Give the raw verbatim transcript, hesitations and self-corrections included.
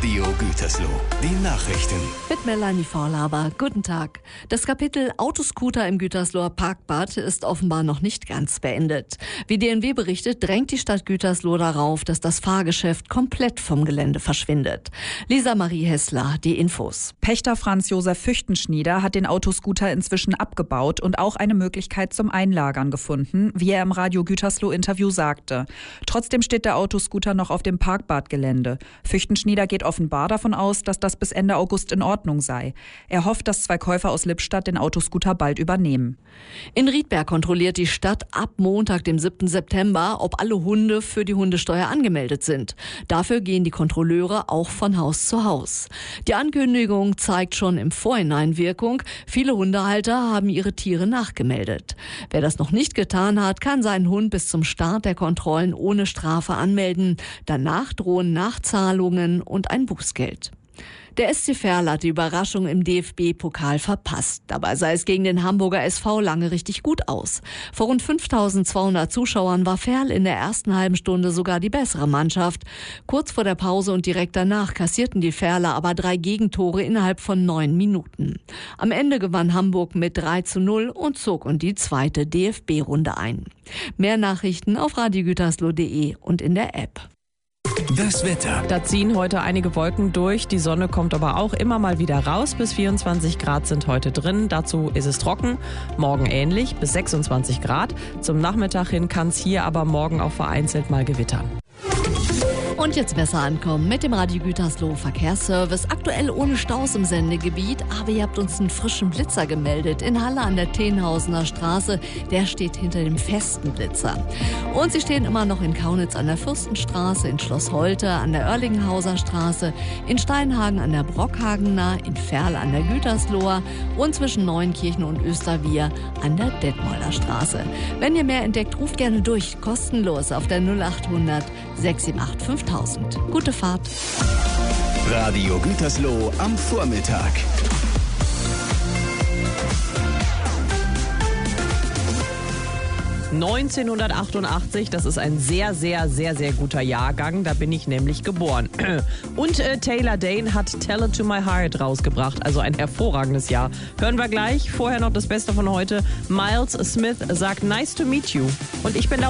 Radio Gütersloh. Die Nachrichten. Mit Melanie Vorlaber. Guten Tag. Das Kapitel Autoscooter im Gütersloher Parkbad ist offenbar noch nicht ganz beendet. Wie D N W berichtet, drängt die Stadt Gütersloh darauf, dass das Fahrgeschäft komplett vom Gelände verschwindet. Lisa Marie Hessler, die Infos. Pächter Franz Josef Füchtenschnieder hat den Autoscooter inzwischen abgebaut und auch eine Möglichkeit zum Einlagern gefunden, wie er im Radio Gütersloh-Interview sagte. Trotzdem steht der Autoscooter noch auf dem Parkbadgelände. Füchtenschnieder geht offenbar davon aus, dass das bis Ende August in Ordnung sei. Er hofft, dass zwei Käufer aus Lippstadt den Autoscooter bald übernehmen. In Riedberg kontrolliert die Stadt ab Montag, dem siebten September, ob alle Hunde für die Hundesteuer angemeldet sind. Dafür gehen die Kontrolleure auch von Haus zu Haus. Die Ankündigung zeigt schon im Vorhinein Wirkung. Viele Hundehalter haben ihre Tiere nachgemeldet. Wer das noch nicht getan hat, kann seinen Hund bis zum Start der Kontrollen ohne Strafe anmelden. Danach drohen Nachzahlungen und ein Bußgeld. Der S C Verl hat die Überraschung im D F B-Pokal verpasst. Dabei sah es gegen den Hamburger S V lange richtig gut aus. Vor rund fünftausendzweihundert Zuschauern war Verl in der ersten halben Stunde sogar die bessere Mannschaft. Kurz vor der Pause und direkt danach kassierten die Verler aber drei Gegentore innerhalb von neun Minuten. Am Ende gewann Hamburg mit drei zu null und zog in die zweite D F B-Runde ein. Mehr Nachrichten auf radio gütersloh punkt de und in der App. Das Wetter. Da ziehen heute einige Wolken durch, die Sonne kommt aber auch immer mal wieder raus. Bis vierundzwanzig Grad sind heute drin, dazu ist es trocken. Morgen ähnlich, bis sechsundzwanzig Grad. Zum Nachmittag hin kann es hier aber morgen auch vereinzelt mal gewittern. Und jetzt besser ankommen mit dem Radio Gütersloh Verkehrsservice. Aktuell ohne Staus im Sendegebiet, aber ihr habt uns einen frischen Blitzer gemeldet. In Halle an der Tenhausener Straße, der steht hinter dem festen Blitzer. Und sie stehen immer noch in Kaunitz an der Fürstenstraße, in Schloss Holte an der Oerlinghauser Straße, in Steinhagen an der Brockhagener, in Verl an der Gütersloher und zwischen Neuenkirchen und Österwier an der Detmolder Straße. Wenn ihr mehr entdeckt, ruft gerne durch, kostenlos auf der null achthundert sechs sieben acht fünftausend. Gute Fahrt. Radio Gütersloh am Vormittag. neunzehnhundertachtundachtzig, das ist ein sehr, sehr, sehr, sehr guter Jahrgang. Da bin ich nämlich geboren. Und äh, Taylor Dane hat Tell It To My Heart rausgebracht. Also ein hervorragendes Jahr. Hören wir gleich. Vorher noch das Beste von heute. Miles Smith sagt Nice to meet you. Und ich bin da